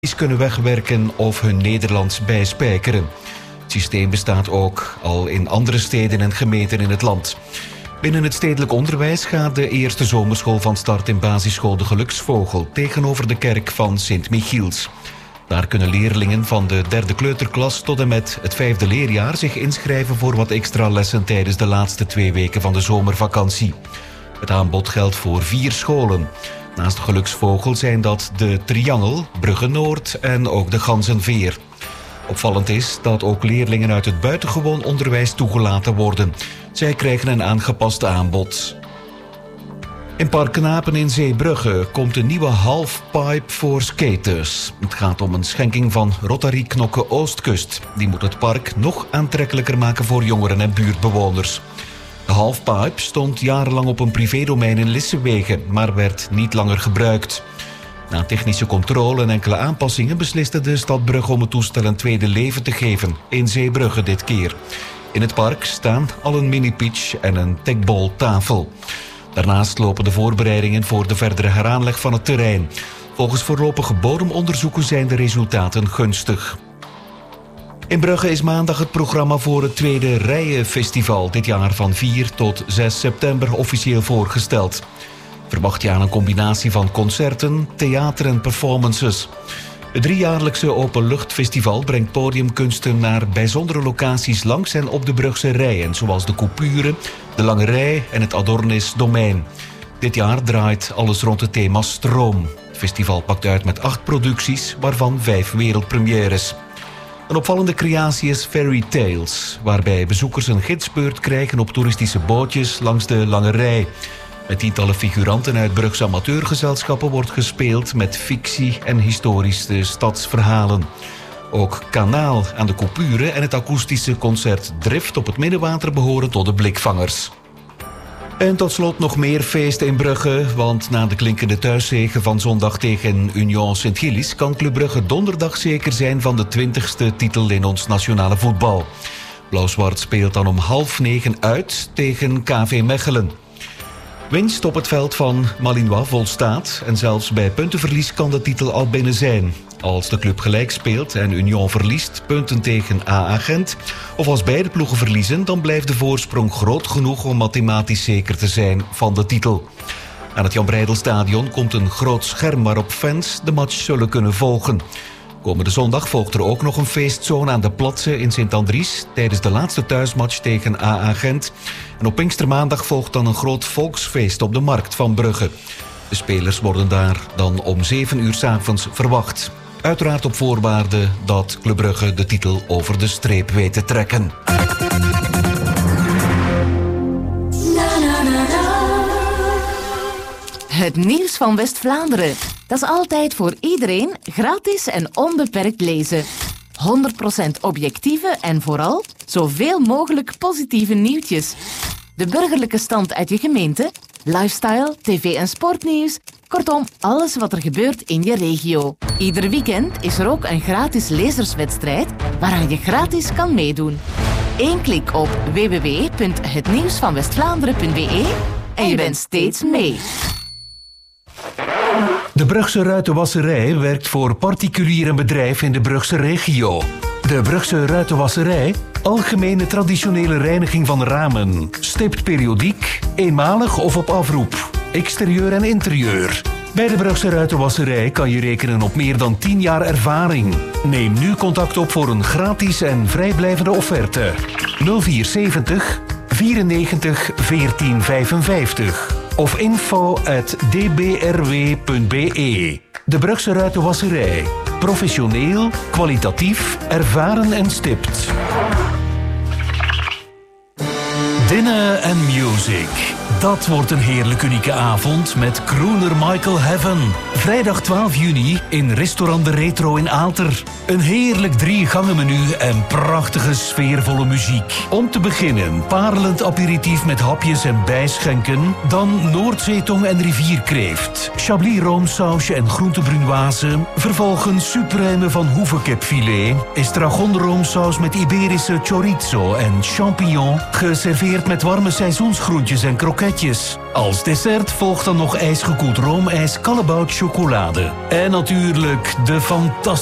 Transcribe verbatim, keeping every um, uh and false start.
kunnen wegwerken of hun Nederlands bijspijkeren. Het systeem bestaat ook al in andere steden en gemeenten in het land. Binnen het stedelijk onderwijs gaat de eerste zomerschool van start in basisschool De Geluksvogel tegenover de kerk van Sint-Michiels. Daar kunnen leerlingen van de derde kleuterklas tot en met het vijfde leerjaar zich inschrijven voor wat extra lessen tijdens de laatste twee weken van de zomervakantie. Het aanbod geldt voor vier scholen. Naast de Geluksvogel zijn dat de Triangel, Brugge Noord en ook de Ganzenveer. Opvallend is dat ook leerlingen uit het buitengewoon onderwijs toegelaten worden. Zij krijgen een aangepast aanbod. In Park Knapen in Zeebrugge komt een nieuwe halfpipe voor skaters. Het gaat om een schenking van Rotary Knokke Oostkust. Die moet het park nog aantrekkelijker maken voor jongeren en buurtbewoners. De halfpipe stond jarenlang op een privédomein in Lissewegen, maar werd niet langer gebruikt. Na technische controle en enkele aanpassingen besliste de stad Brugge om het toestel een tweede leven te geven. In Zeebrugge dit keer. In het park staan al een mini-pitch en een tekboltafel. Daarnaast lopen de voorbereidingen voor de verdere heraanleg van het terrein. Volgens voorlopige bodemonderzoeken zijn de resultaten gunstig. In Brugge is maandag het programma voor het tweede Rijenfestival dit jaar van vier tot zes september officieel voorgesteld. Verwacht je aan een combinatie van concerten, theater en performances. Het driejaarlijkse openluchtfestival brengt podiumkunsten naar bijzondere locaties langs en op de Brugse Rijen, zoals de Coupure, de Lange Rij en het Adornis Domein. Dit jaar draait alles rond het thema stroom. Het festival pakt uit met acht producties, waarvan vijf wereldpremières. Een opvallende creatie is Fairy Tales, waarbij bezoekers een gidsbeurt krijgen op toeristische bootjes langs de Lange Rij. Met tientallen figuranten uit Brugse amateurgezelschappen wordt gespeeld met fictie en historische stadsverhalen. Ook Kanaal aan de Coupure en het akoestische concert Drift op het Middenwater behoren tot de blikvangers. En tot slot nog meer feesten in Brugge, want na de klinkende thuiszege van zondag tegen Union Sint-Gillis kan Club Brugge donderdag zeker zijn van de twintigste titel in ons nationale voetbal. Blauw-zwart speelt dan om half negen uit tegen K V Mechelen. Winst op het veld van Malinois volstaat en zelfs bij puntenverlies kan de titel al binnen zijn. Als de club gelijk speelt en Union verliest punten tegen A A Gent, of als beide ploegen verliezen, dan blijft de voorsprong groot genoeg om mathematisch zeker te zijn van de titel. Aan het Jan Breidelstadion komt een groot scherm waarop fans de match zullen kunnen volgen. Komende zondag volgt er ook nog een feestzone aan de Platse in Sint-Andries tijdens de laatste thuismatch tegen A A Gent. En op Pinkstermaandag volgt dan een groot volksfeest op de markt van Brugge. De spelers worden daar dan om zeven uur 's avonds verwacht. Uiteraard op voorwaarde dat Club Brugge de titel over de streep weet te trekken. Het nieuws van West-Vlaanderen. Dat is altijd voor iedereen gratis en onbeperkt lezen. honderd procent objectieve en vooral zoveel mogelijk positieve nieuwtjes. De burgerlijke stand uit je gemeente, lifestyle, tv en sportnieuws. Kortom, alles wat er gebeurt in je regio. Ieder weekend is er ook een gratis lezerswedstrijd waaraan je gratis kan meedoen. Eén klik op w w w punt het nieuws van westvlaanderen punt b e en je bent steeds mee. De Brugse Ruitenwasserij werkt voor particulier en bedrijf in de Brugse regio. De Brugse Ruitenwasserij, algemene traditionele reiniging van ramen, stipt periodiek, eenmalig of op afroep, exterieur en interieur. Bij de Brugse Ruitenwasserij kan je rekenen op meer dan tien jaar ervaring. Neem nu contact op voor een gratis en vrijblijvende offerte. nul vier zeventig vierennegentig veertien vijfenvijftig of info at d b r w punt b e. De Brugse Ruitenwasserij. Professioneel, kwalitatief, ervaren en stipt. Dinner and Music. Dat wordt een heerlijk unieke avond met crooner Michael Heaven. Vrijdag twaalf juni in restaurant De Retro in Aalter. Een heerlijk drie gangen menu en prachtige sfeervolle muziek. Om te beginnen parelend aperitief met hapjes en bijschenken. Dan Noordzeetong en rivierkreeft. Chablis roomsausje en groente brunoise. Vervolgens suprême van hoevenkipfilet. Estragon roomsaus met Iberische chorizo en champignon. Geserveerd met warme seizoensgroentjes en kroketjes. patatjes. Als dessert volgt dan nog ijsgekoeld roomijs, Callebaut chocolade. En natuurlijk de fantastische